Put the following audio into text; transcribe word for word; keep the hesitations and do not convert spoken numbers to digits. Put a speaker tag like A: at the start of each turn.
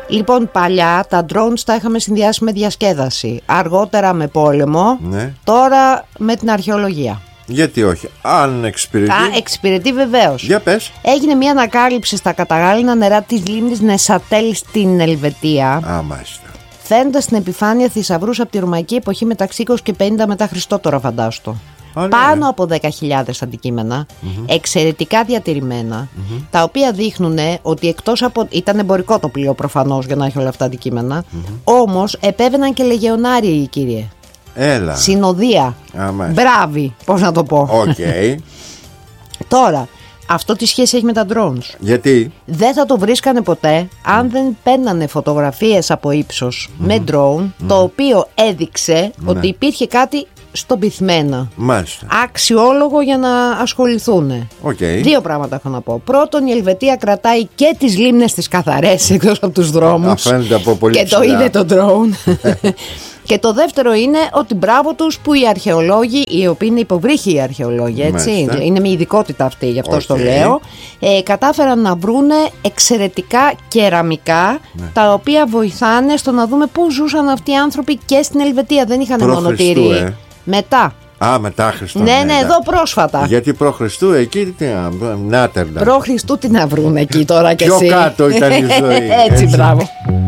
A: Λοιπόν, παλιά τα drones τα είχαμε συνδυάσει με διασκέδαση. Αργότερα με πόλεμο.
B: Ναι.
A: Τώρα με την αρχαιολογία.
B: Γιατί όχι, αν εξυπηρετεί.
A: Α, εξυπηρετεί βεβαίως.
B: Για πες.
A: Έγινε μια ανακάλυψη στα καταγάλινα νερά της λίμνης Νεσατέλ στην Ελβετία.
B: Α, μάλιστα.
A: Φαίνοντας στην επιφάνεια θησαυρούς από τη ρωμαϊκή εποχή μεταξύ είκοσι και πενήντα μετά Χριστό, τώρα φαντάστο.
B: Α,
A: Πάνω
B: ναι.
A: από δέκα χιλιάδες αντικείμενα,
B: Mm-hmm.
A: εξαιρετικά διατηρημένα,
B: Mm-hmm.
A: τα οποία δείχνουν ότι εκτός από. Ήταν εμπορικό το πλοίο προφανώς για να έχει όλα αυτά τα αντικείμενα,
B: Mm-hmm.
A: όμως επέβαιναν και λεγεωνάριοι, κύριε.
B: Έλα.
A: Συνοδεία.
B: Α, μάλιστα.
A: Μπράβοι, πώς να το πω.
B: Οκ. Okay.
A: Τώρα, αυτό τι σχέση έχει με τα drones?
B: Γιατί?
A: Δεν θα το βρίσκανε ποτέ αν δεν παίρνανε φωτογραφίες από ύψος
B: Mm-hmm.
A: με drone, mm-hmm. το οποίο έδειξε
B: Ναι.
A: ότι υπήρχε κάτι στον πυθμένα.
B: Μάλιστα.
A: Αξιόλογο για να ασχοληθούν.
B: Okay.
A: Δύο πράγματα έχω να πω. Πρώτον, η Ελβετία κρατάει και τις λίμνες τις καθαρές εκτός από τους δρόμους.
B: Αφαίνεται από πολύ
A: Και
B: ψηλά.
A: το είδε το drone. Και το δεύτερο είναι ότι μπράβο τους που οι αρχαιολόγοι, οι οποίοι είναι υποβρύχοι αρχαιολόγοι, έτσι,
B: Μάλιστα.
A: είναι μια ειδικότητα αυτή, γι' αυτό
B: Okay.
A: το λέω, ε, κατάφεραν να βρούνε εξαιρετικά κεραμικά,
B: Ναι.
A: τα οποία βοηθάνε στο να δούμε πού ζούσαν αυτοί οι άνθρωποι και στην Ελβετία. Δεν είχαν
B: Προ
A: μόνο
B: Χριστού,
A: τύρι.
B: ε.
A: Μετά.
B: Α, μετά Χριστό.
A: Ναι, ναι, εδώ πρόσφατα.
B: Γιατί προ Χριστού εκεί τι. Νάτερντα.
A: Προ Χριστού τι να βρουν εκεί τώρα κι
B: Πιο
A: εσύ.
B: κάτω ήταν η ζωή.
A: Έτσι,
B: Έτσι.
A: μπράβο.